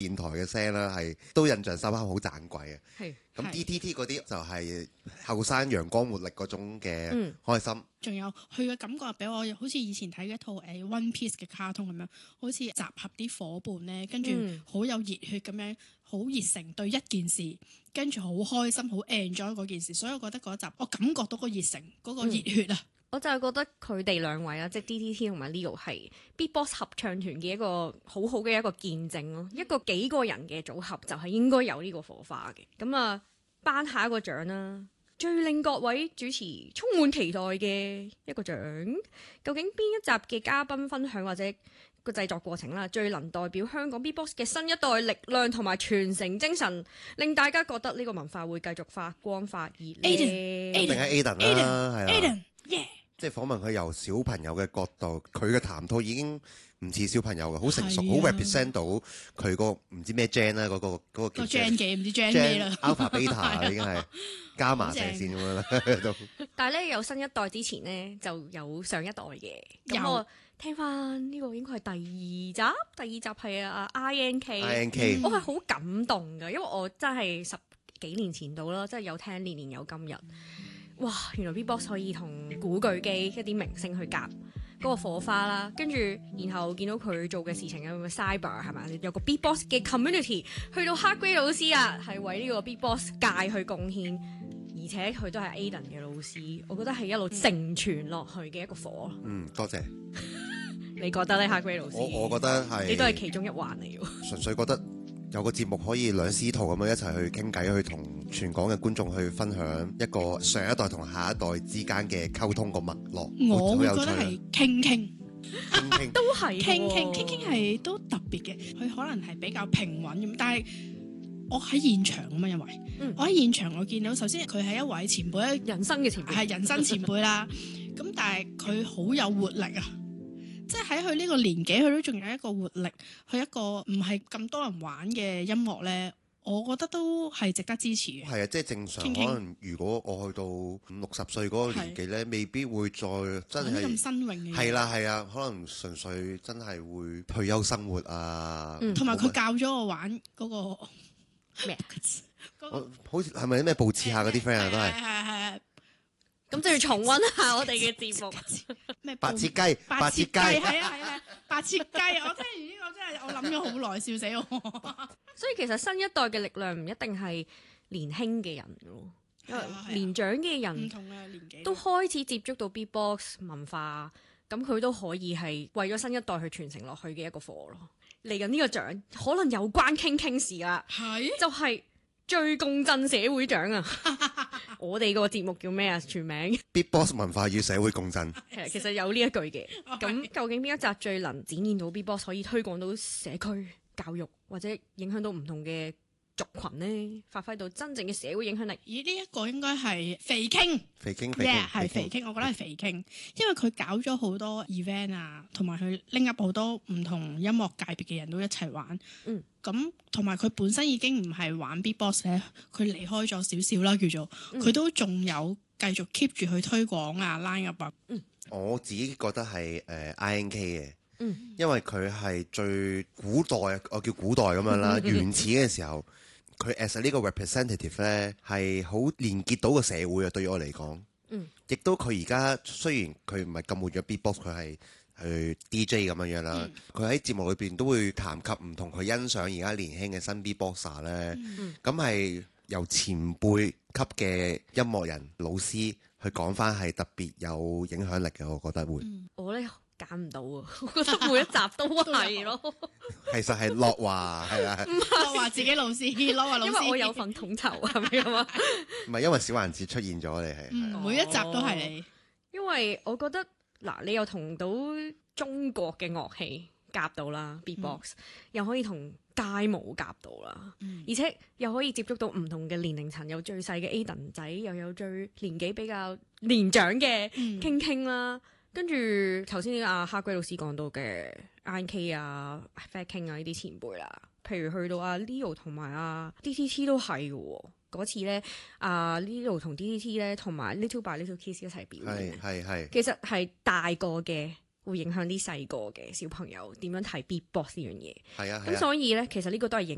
電台嘅聲啦，係都印象深刻，好盞鬼嘅。 係咁 DTT 嗰啲就係後生陽光活力嗰種嘅開心。 仲有佢嘅感覺俾我好似以前睇嘅一套One Piece 嘅卡通咁樣，好似集合啲伙伴咧，跟住好有熱血咁樣，好熱誠對一件事，跟住好開心，好 enjoy 嗰件事，所以我覺得嗰集我感覺到個熱誠，嗰個熱血啊！ 我就係覺得佢哋兩位啦，即係 DTT 同埋 Leo 係 Beatbox 合唱團嘅一個好好嘅一個見證咯。一個幾個人嘅組合就係應該有呢個火花嘅。咁啊，頒下一個獎啦，最令各位主持充滿期待嘅一個獎，究竟邊一集嘅嘉賓分享或者個製作過程啦，最能代表香港 Beatbox 嘅新一代力量同埋傳承精神，令大家覺得呢個文化會繼續發光發熱咧？ 一定係 Aiden 啦，係啦。 Aiden，yeah。 即係訪問佢由小朋友嘅角度，佢嘅談吐已經唔似小朋友嘅，好成熟，好 represent 到佢個唔知咩 gen 啦，嗰個叫 gen 嘅唔知 gen 咩啦 Alpha Beta 已經係加麻射線咁樣啦都。 但係咧有新一代之前咧就有上一代嘅，咁我聽翻呢個應該係第二集係啊 INK， 我係好感動㗎，因為我真係10幾年前到啦，真係有聽年年有今日。哇！原來 Beatbox 可以同古巨基一啲明星去夾嗰個火花啦，跟住然後見到佢做嘅事情有個 Cyber 係咪？有個 Beatbox 嘅 community， 去到 Hardgrade 老師啊，係為呢個 Beatbox 界去貢獻，而且佢都係 Aiden 嘅老師，我覺得係一路承傳落去嘅一個火。 多謝。 你覺得咧 Hardgrade 老師？ 我覺得係。 你都係其中一環嚟喎。 純粹覺得有個節目可以兩師徒咁樣一齊去傾偈，去同全港嘅觀眾去分享一個上一代同下一代之間嘅溝通個脈絡。 我會覺得係傾都係傾係都特別嘅，佢可能係比較平穩咁，但係我喺現場啊嘛，因為我喺現場我見到首先佢係一位前輩， 人生嘅前輩， 係人生前輩啦。咁但係佢好有活力啊！即係喺佢呢個年紀，佢都仲有一個活力，佢一個唔係咁多人玩嘅音樂咧，我覺得都係值得支持嘅。 係啊，即係正常。可能如果我去到50-60歲嗰個年紀咧，未必會再真係咁新穎嘅。 係啦係啊，可能純粹真係會退休生活啊。 同埋佢教咗我玩嗰個咩？ 好似係咪啲咩報紙下嗰啲 friend 啊？都係。 係。 咁就要重溫下我哋嘅節目。 咩白切雞？白切雞係啊！白切雞，我聽完呢個真係我諗咗好耐，笑死我。 所以其實新一代嘅力量唔一定係年輕嘅人咯，因為年長嘅人唔同嘅年紀都開始接觸到 Beatbox 文化，咁佢都可以係為咗新一代去傳承落去嘅一個火咯。嚟緊呢個獎可能有關傾事啦，就係最共振社會獎啊！我哋個節目叫咩啊？全名 Beatbox 文化與社會共振。 其實有呢一句嘅。咁究竟邊一集最能展現到 Beatbox 可以推廣到社區教育，或者影響到唔同嘅族群呢？發揮到真正嘅社會影響力？ 咦？呢一個應該係肥傾，係肥傾，我覺得係肥傾，因為佢搞咗好多 event 啊，同埋佢拎入好多唔同音樂界別嘅人都一齊玩。咁同埋佢本身已經唔係玩 Beatbox 咧，佢離開咗少少啦，叫做佢都仲有繼續 keep 住去推廣啊 line up 啊。 我自己覺得係INK 嘅。因為佢係最古代，我叫古代咁樣啦，原始嘅時候，佢 as 呢個 representative 咧係好連結到個社會啊。對於我嚟講，亦都佢而家雖然佢唔係咁活躍 Beatbox，佢係去 DJ 咁樣啦。佢喺節目裏邊都會談及唔同佢欣賞而家年輕嘅新 Beatboxer 咧，咁係由前輩級嘅音樂人老師去講翻係特別有影響力嘅，我覺得會。 我咧揀唔到啊！我覺得每一集都係咯。 其實係樂華係啊， 樂華自己老師，樂華老師， 因為我有份統籌係咪咁啊？ 唔係因為小環節出現咗，你係每一集都係你。 因為我覺得嗱，你又同到中國嘅樂器夾到啦 ，Beatbox 又可以同街舞夾到啦，而且又可以接觸到唔同嘅年齡層，有最細嘅 Aiden 仔，又有最年紀比較年長嘅傾啦。跟住頭先阿 Hardgrade 老師講到嘅 INK 啊、Fat King 啊呢啲前輩啦，譬如去到阿 Leo 同埋阿 DTT 都係嘅喎。嗰次咧，阿 Leo 同 DTT 咧同埋 Little by Little Kiss 一齊表演， 係其實係大個嘅會影響啲細個嘅小朋友點樣睇 Beatbox 呢樣嘢。 係啊， 咁所以咧，其實呢個都係影